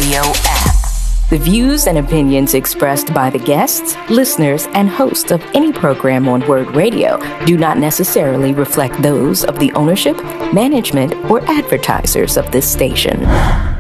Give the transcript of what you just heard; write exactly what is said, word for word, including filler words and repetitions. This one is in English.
Radio app. The views and opinions expressed by the guests, listeners, and hosts of any program on Word Radio do not necessarily reflect those of the ownership, management, or advertisers of this station.